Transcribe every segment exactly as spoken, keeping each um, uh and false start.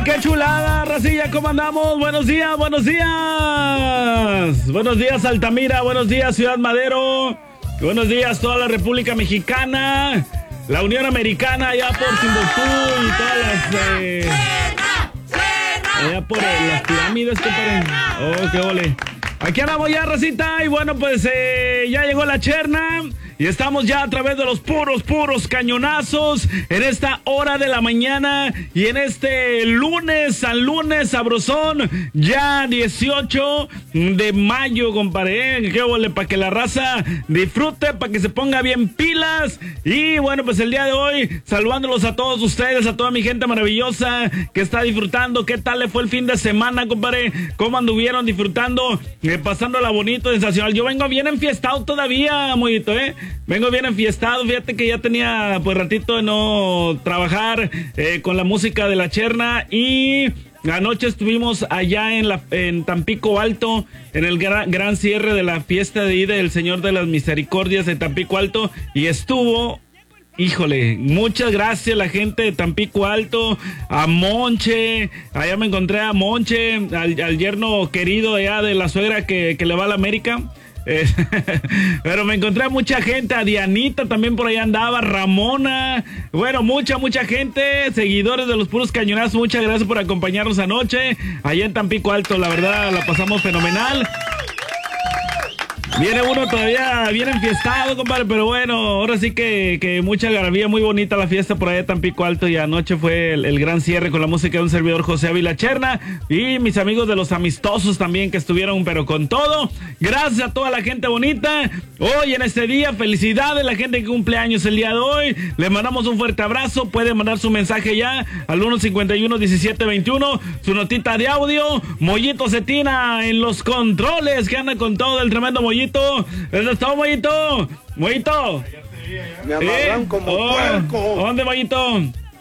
qué chulada, racilla, ¿cómo andamos? Buenos días, buenos días. Buenos días, Altamira, buenos días, Ciudad Madero. Buenos días, toda la República Mexicana, la Unión Americana, allá por Timbuktu y todas las... Eh, allá por eh, las pirámides, compadre. Oh, qué ole. Aquí andamos ya, racita, y bueno, pues eh, ya llegó la cherna. Y estamos ya a través de los puros, puros cañonazos en esta hora de la mañana y en este lunes, San Lunes sabrosón, ya dieciocho de mayo, compadre. Qué vole, para que la raza disfrute, para que se ponga bien pilas. Y bueno, pues el día de hoy, saludándolos a todos ustedes, a toda mi gente maravillosa que está disfrutando. ¿Qué tal le fue el fin de semana, compadre? ¿Cómo anduvieron disfrutando? Eh, pasándola bonito, sensacional. Yo vengo bien enfiestado todavía, mojito, ¿eh? Vengo bien enfiestado, fíjate que ya tenía pues ratito de no trabajar eh, con la música de la cherna y anoche estuvimos allá en la en Tampico Alto, en el gran, gran cierre de la fiesta de ida del Señor de las Misericordias de Tampico Alto y estuvo... Híjole, muchas gracias a la gente de Tampico Alto, a Monche, allá me encontré a Monche, al, al yerno querido allá de la suegra que, que le va a la América. Eh, pero me encontré a mucha gente, a Dianita también por allá andaba, Ramona, bueno, mucha, mucha gente, seguidores de los puros cañonazos, muchas gracias por acompañarnos anoche, allá en Tampico Alto, la verdad la pasamos fenomenal. Viene uno todavía bien enfiestado, compadre, pero bueno, ahora sí que, que mucha algarabía, muy bonita la fiesta por allá de Tampico Alto y anoche fue el, el gran cierre con la música de un servidor José Ávila Cherna y mis amigos de los amistosos también que estuvieron pero con todo. Gracias a toda la gente bonita. Hoy en este día, felicidades a la gente que cumple años el día de hoy. Le mandamos un fuerte abrazo, puede mandar su mensaje ya al uno cincuenta y uno diecisiete veintiuno, su notita de audio. Mollito Cetina en los controles que anda con todo el tremendo Mollito. ¿Eso es todo, Mollito? Mollito. Me amarran ¿Eh? como oh, puerco. ¿Dónde, Mollito?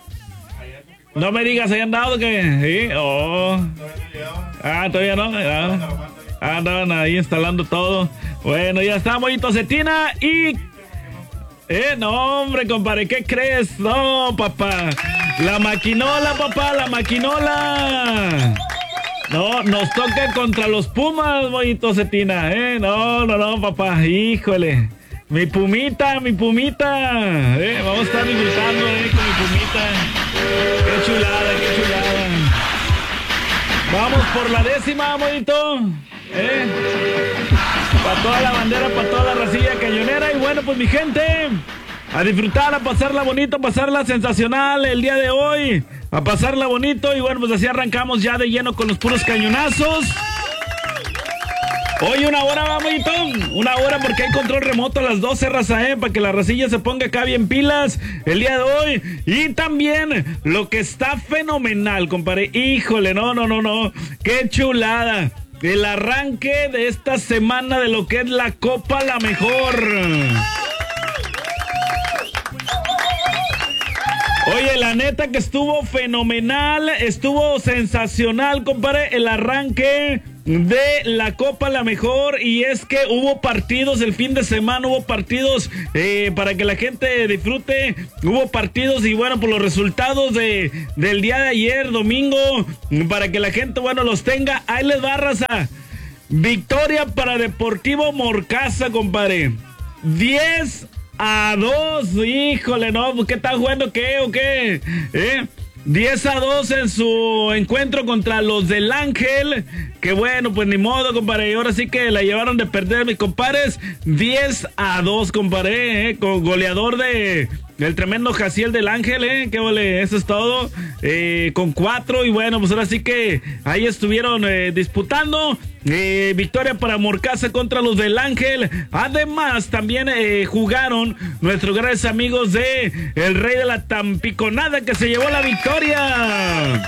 No me digas, ¿ahí andado que? ¿Sí? Oh. Ah, todavía no. Ah, andaban ahí instalando todo. Bueno, ya está, Mollito Cetina y... Eh, no, hombre, compadre, ¿qué crees? No, papá. La maquinola, papá, la maquinola. No, nos toca contra los Pumas, Mollito Cetina, ¿eh? No, no, no, papá, híjole. Mi pumita, mi pumita. ¿Eh? Vamos a estar disfrutando, ¿eh? Con mi pumita. Qué chulada, qué chulada. Vamos por la décima, Mollito. ¿Eh? Para toda la bandera, para toda la racilla cañonera. Y bueno, pues mi gente, a disfrutar, a pasarla bonito, a pasarla sensacional el día de hoy. A pasarla bonito y bueno, pues así arrancamos ya de lleno con los puros cañonazos. Hoy una hora, mamito, una hora porque hay control remoto a las doce, raza, eh, para que la racilla se ponga acá bien pilas el día de hoy. Y también lo que está fenomenal, compadre, híjole, no, no, no, no, qué chulada. El arranque de esta semana de lo que es la Copa La Mejor. Oye, la neta que estuvo fenomenal, estuvo sensacional, compadre, el arranque de la Copa La Mejor y es que hubo partidos el fin de semana, hubo partidos eh, para que la gente disfrute, hubo partidos y bueno, por los resultados de, del día de ayer, domingo, para que la gente, bueno, los tenga, ahí les va, raza. Victoria para Deportivo Morcasa, compadre, diez a dos, híjole, no, ¿qué tan bueno que o qué? ¿Eh? diez a dos en su encuentro contra los del Ángel, que bueno, pues ni modo, compadre, y ahora sí que la llevaron de perder mis compadres, diez a dos, compadre, ¿eh? Con goleador de... el tremendo Jaciel del Ángel, ¿eh? Qué vale, eso es todo. Eh, con cuatro, y bueno, pues ahora sí que ahí estuvieron eh, disputando. Eh, victoria para Morcasa contra los del Ángel. Además, también eh, jugaron nuestros grandes amigos de el Rey de la Tampiconada, que se llevó la victoria.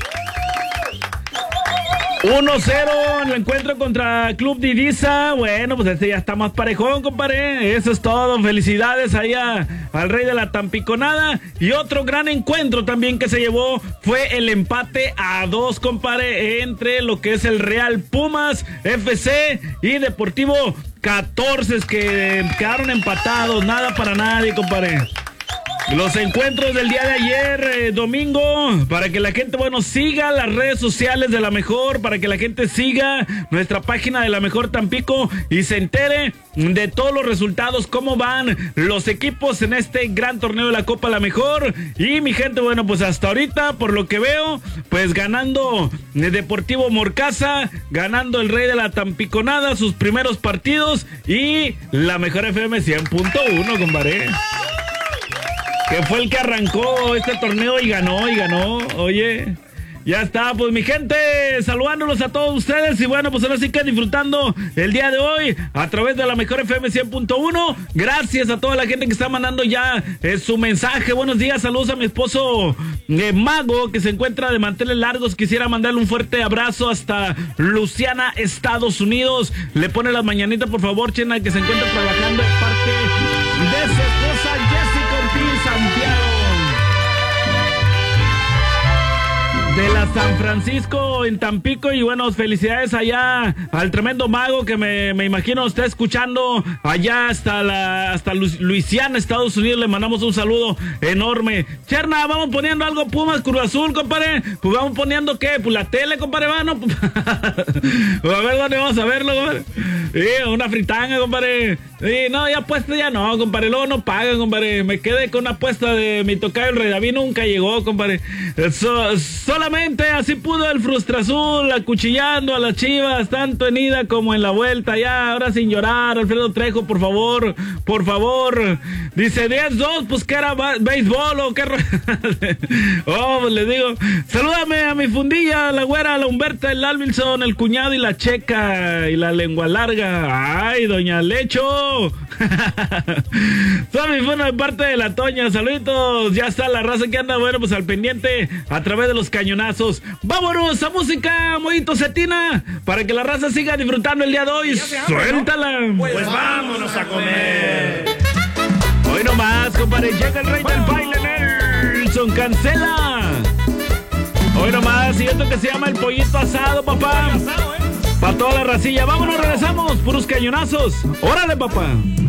uno cero en el encuentro contra Club Didiza. Bueno, pues este ya está más parejón, compadre. Eso es todo. Felicidades ahí a, al Rey de la Tampiconada. Y otro gran encuentro también que se llevó fue el empate a dos, compadre, entre lo que es el Real Pumas F C y Deportivo catorce, que quedaron empatados. Nada para nadie, compadre. los encuentros del día de ayer, eh, domingo, para que la gente, bueno, siga las redes sociales de La Mejor, para que la gente siga nuestra página de La Mejor Tampico y se entere de todos los resultados, cómo van los equipos en este gran torneo de la Copa La Mejor. Y mi gente, bueno, pues hasta ahorita, por lo que veo, pues ganando el Deportivo Morcaza, ganando el Rey de la Tampiconada sus primeros partidos y La Mejor F M cien punto uno, compadre, que fue el que arrancó este torneo y ganó, y ganó, oye, ya está, pues mi gente, saludándolos a todos ustedes y bueno, pues ahora sí que disfrutando el día de hoy a través de La Mejor F M cien punto uno, gracias a toda la gente que está mandando ya eh, su mensaje, buenos días, saludos a mi esposo eh, Mago, que se encuentra de manteles largos, quisiera mandarle un fuerte abrazo hasta Luciana, Estados Unidos, le pone las mañanitas por favor, Chena, que se encuentra trabajando en parte de su esposa Jessica Ortiz Santiago, de la San Francisco en Tampico. Y bueno, felicidades allá al tremendo Mago, que me, me imagino está escuchando allá hasta la hasta Luisiana, Estados Unidos. Le mandamos un saludo enorme. Cherna, vamos poniendo algo Pumas Cruz Azul, compadre. Pues vamos poniendo ¿qué? Pues la tele, compadre, va, ¿no? Pues a ver dónde vamos a verlo, compadre. Sí, una fritanga, compadre. Sí, no, ya apuesta ya no, compadre. Luego no pagan, compadre. Me quedé con una apuesta de mi tocayo el Rey David, nunca llegó, compadre. So, solamente así pudo el Frustra Azul acuchillando a las Chivas, tanto en ida como en la vuelta. Ya, ahora sin llorar, Alfredo Trejo, por favor, por favor. Dice diez dos, pues que era béisbol o qué. Oh, pues le digo, salúdame a mi fundilla, la güera, la Humberta, el Alvilson, el cuñado y la Checa y la lengua larga. Ay, doña Lecho. Son mi funo de parte de la Toña, saluditos. Ya está la raza que anda, bueno, pues al pendiente a través de los cañonazos. Vámonos a música, Moito Cetina, para que la raza siga disfrutando el día de hoy. Suéltala, ¿no? Pues, pues vámonos a comer. Hoy nomás, compadre, llega el rey bueno. del baile, Nelson Cancela. Hoy nomás, y esto que se llama el pollito asado, papá. Para toda la racilla. Vámonos, regresamos. Puros cañonazos. Órale, papá.